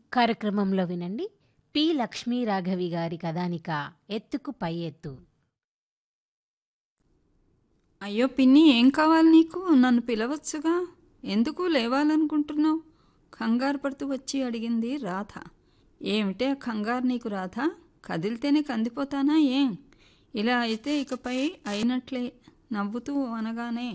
కార్యక్రమంలో వినండి పి. లక్ష్మీ రాఘవి గారి కథానిక 'ఎత్తుకు పై ఎత్తు'. అయ్యో పిన్ని, ఏం కావాలి నీకు? నన్ను పిలవచ్చుగా. ఎందుకు లేవాలనుకుంటున్నావు? కంగారు పడుతూ వచ్చి అడిగింది రాధ. ఏమిటే కంగారు నీకు రాధ? కదిలితేనే కందిపోతానా ఏం? ఇలా అయితే ఇకపై అయినట్లే నవ్వుతూ అనగానే,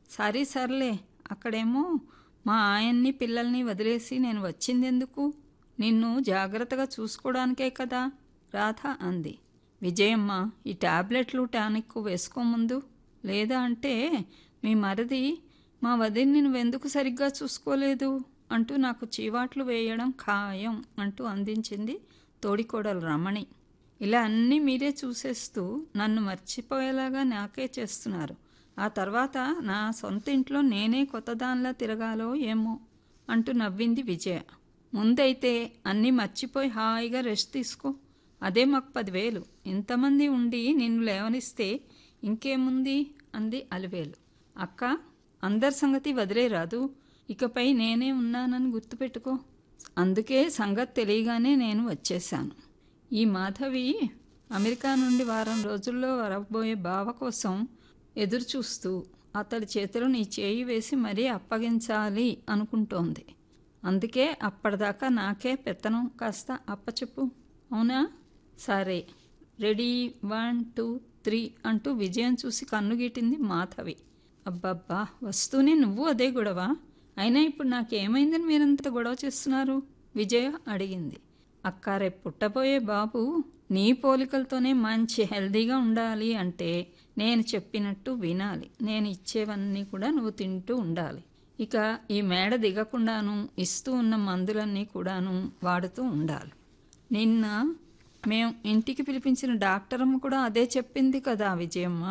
సర్లే, అక్కడేమో మా ఆయన్ని పిల్లల్ని వదిలేసి నేను వచ్చిందెందుకు? నిన్ను జాగ్రత్తగా చూసుకోవడానికే కదా రాధ అంది. విజయమ్మ, ఈ టాబ్లెట్లు టానిక్ వేసుకోముందు. లేదా అంటే మీ మరిది మా వదిన్ని నువ్వెందుకు సరిగ్గా చూసుకోలేదు అంటూ నాకు చీవాట్లు వేయడం ఖాయం అంటూ అందించింది తోడికోడలు రమణి. ఇలా అన్నీ మీరే చూసేస్తూ నన్ను మర్చిపోయేలాగా నాకే చేస్తున్నారు. ఆ తర్వాత నా సొంత ఇంట్లో నేనే కొత్తదానిలా తిరగాలో ఏమో అంటూ నవ్వింది విజయ. ముందైతే అన్నీ మర్చిపోయి హాయిగా రెస్ట్ తీసుకో. అదే మాకు 10,000. ఇంతమంది ఉండి నిన్ను లేవనిస్తే ఇంకేముంది అంది అలివేలు. అక్క, అందరి సంగతి వదిలేరాదు. ఇకపై నేనే ఉన్నానని గుర్తుపెట్టుకో. అందుకే సంగతి తెలియగానే నేను వచ్చేశాను. ఈ మాధవి అమెరికా నుండి వారం రోజుల్లో వరబోయే బావ కోసం ఎదురుచూస్తూ అతడి చేతిలో నీ చేయి వేసి మరీ అప్పగించాలి అనుకుంటోంది. అందుకే అప్పటిదాకా నాకే పెత్తనం కాస్త అప్పచెప్పు. అవునా? సరే, రెడీ, 1, 2, 3 అంటూ విజయం చూసి కన్నుగీటింది మాధవి. అబ్బబ్బా, వస్తూనే నువ్వు అదే గొడవ? అయినా ఇప్పుడు నాకేమైందని మీరంత గొడవ చేస్తున్నారు? విజయ అడిగింది. అక్క, రేపు పుట్టబోయే బాబు నీ పోలికలతోనే మంచి హెల్దీగా ఉండాలి అంటే నేను చెప్పినట్టు వినాలి. నేను ఇచ్చేవన్నీ కూడా నువ్వు తింటూ ఉండాలి. ఇక ఈ మేడ దిగకుండాను ఇస్తూ ఉన్న మందులన్నీ కూడాను వాడుతూ ఉండాలి. నిన్న మేం ఇంటికి పిలిపించిన డాక్టరమ్మ కూడా అదే చెప్పింది కదా విజయమ్మ.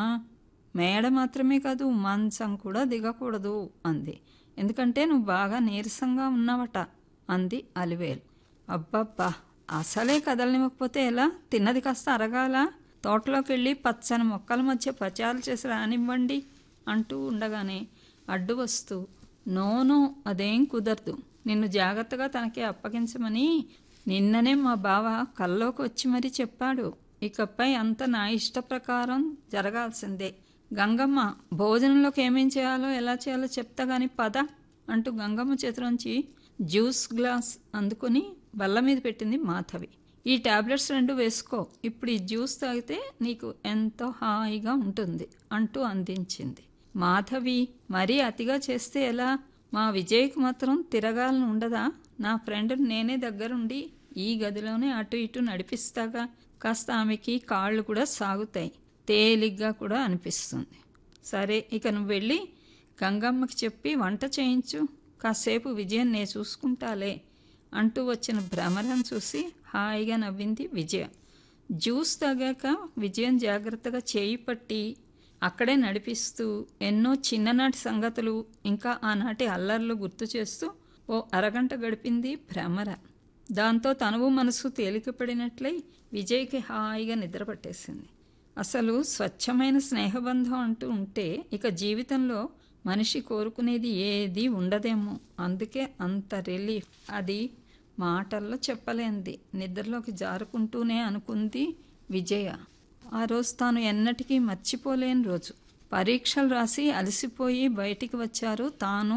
మేడ మాత్రమే కాదు, మంచం కూడా దిగకూడదు అంది. ఎందుకంటే నువ్వు బాగా నీరసంగా ఉన్నావట అంది అలివేలు. అబ్బబ్బా, అసలే కదలనివ్వకపోతే ఎలా? తిన్నది కాస్త అరగాల. తోటలోకి వెళ్ళి పచ్చని మొక్కల మధ్య పచారు చేసి రానివ్వండి అంటూ ఉండగానే అడ్డు వస్తూ, నోనో, అదేం కుదరదు. నిన్ను జాగ్రత్తగా తనకి అప్పగించమని నిన్ననే మా బావ కల్లోకి వచ్చి మరీ చెప్పాడు. ఇకపై అంత నా ఇష్ట ప్రకారం జరగాల్సిందే. గంగమ్మ, భోజనంలోకి ఏమేం చేయాలో ఎలా చేయాలో చెప్తా గాని పద అంటూ గంగమ్మ చేతిలోంచి జ్యూస్ గ్లాస్ అందుకుని బల్ల మీద పెట్టింది మాధవి. ఈ టాబ్లెట్స్ 2 వేసుకో. ఇప్పుడు ఈ జ్యూస్ తాగితే నీకు ఎంతో హాయిగా ఉంటుంది అంటూ అందించింది. మాధవి, మరీ అతిగా చేస్తే ఎలా? మా విజయ్కి మాత్రం తిరగాలని ఉండదా? నా ఫ్రెండ్ నేనే దగ్గరుండి ఈ గదిలోనే అటు ఇటు నడిపిస్తాగా. కాస్త ఆమెకి కాళ్ళు కూడా సాగుతాయి, తేలిగ్గా కూడా అనిపిస్తుంది. సరే, ఇక నువ్వు వెళ్ళి గంగమ్మకి చెప్పి వంట చేయించు. కాసేపు విజయం నే చూసుకుంటాలే అంటూ వచ్చిన భ్రమరం చూసి హాయిగా నవ్వింది విజయ. జ్యూస్ తాగాక విజయం జాగ్రత్తగా చేయి పట్టి అక్కడే నడిపిస్తూ ఎన్నో చిన్ననాటి సంగతులు ఇంకా ఆనాటి అల్లర్లు గుర్తు చేస్తూ ఓ అరగంట గడిపింది భ్రమర. దాంతో తనువు మనసు తేలికపడినట్లయి విజయ్కి హాయిగా నిద్రపట్టేసింది. అసలు స్వచ్ఛమైన స్నేహబంధం అంటూ ఉంటే ఇక జీవితంలో మనిషి కోరుకునేది ఏది ఉండదేమో. అందుకే అంత రిలీఫ్. అది మాటల్లో చెప్పలేంది. నిద్రలోకి జారుకుంటూనే అనుకుంది విజయ. ఆ రోజు తాను ఎన్నటికీ మర్చిపోలేని రోజు. పరీక్షలు రాసి అలసిపోయి బయటికి వచ్చారు తాను